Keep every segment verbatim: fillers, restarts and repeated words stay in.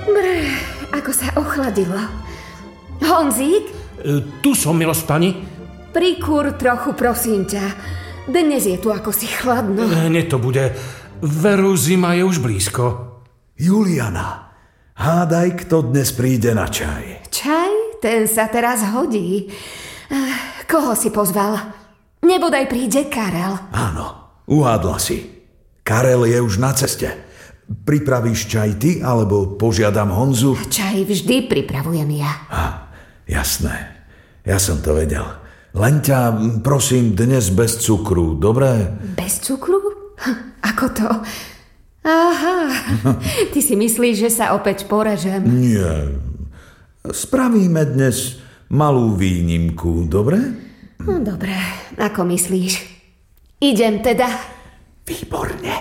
Brr, ako sa ochladilo. Honzík? E, tu som, milosť pani. Prikúr trochu, prosím ťa. Dnes je tu ako si chladno. E, nie to bude. Veru, zima je už blízko. Juliana, hádaj, kto dnes príde na čaj. Čaj? Ten sa teraz hodí. Koho si pozval? Nebodaj príde Karel. Áno, uhádla si. Karel je už na ceste. Pripravíš čaj ty, alebo požiadam Honzu? Čaj vždy pripravujem ja. Ah, jasné. Ja som to vedel. Len ťa, prosím, dnes bez cukru, dobre? Bez cukru? Ako to? Aha, ty si myslíš, že sa opäť porežem? Nie. Spravíme dnes malú výnimku, dobre? No, dobre, ako myslíš? Idem teda. Výborne.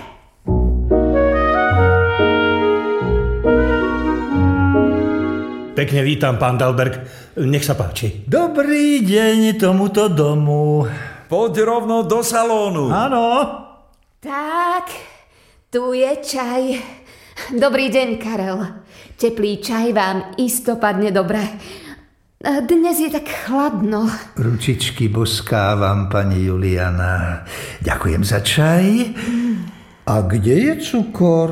Pekne vítam, pán Dalberg. Nech sa páči. Dobrý deň tomuto domu. Poď rovno do salónu. Áno. Tak, tu je čaj. Dobrý deň, Karel. Teplý čaj vám isto padne dobre. Dnes je tak chladno. Ručičky boskávam, pani Juliana. Ďakujem za čaj. A kde je cukor?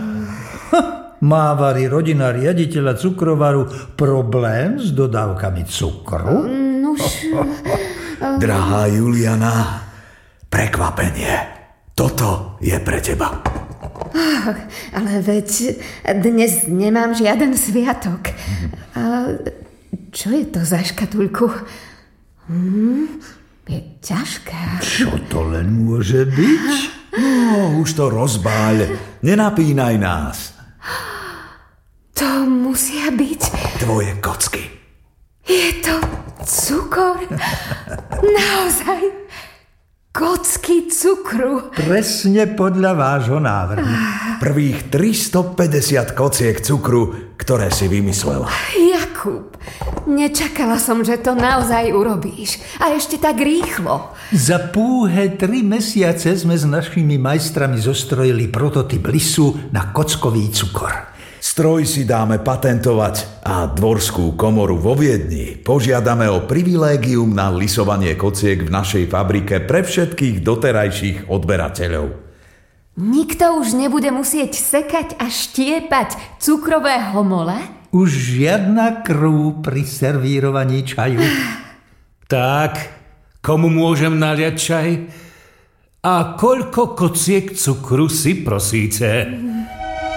Má vari rodina riaditeľa cukrovaru problém s dodávkami cukru? Nuž... Drahá Juliana, prekvapenie. Toto je pre teba. Oh, ale veď dnes nemám žiaden sviatok. A čo je to za škatulku? Hm, je ťažká. Čo to len môže byť? No, už to rozbáľ. Nenapínaj nás. To musia byť... Tvoje kocky. Je to cukor? Naozaj? Kocky cukru? Presne podľa vášho návrhu. Prvých tristopäťdesiat kociek cukru, ktoré si vymyslela. Jakub, nečakala som, že to naozaj urobíš. A ešte tak rýchlo. Za púhe tri mesiace sme s našimi majstrami zostrojili prototyp lisu na kockový cukor. Stroj si dáme patentovať a dvorskú komoru vo Viedni požiadame o privilégium na lisovanie kociek v našej fabrike pre všetkých doterajších odberateľov. Nikto už nebude musieť sekať a štiepať cukrové homole? Už žiadna krv pri servírovaní čaju. Tak, komu môžem naliať čaj? A koľko kociek cukru si prosíte?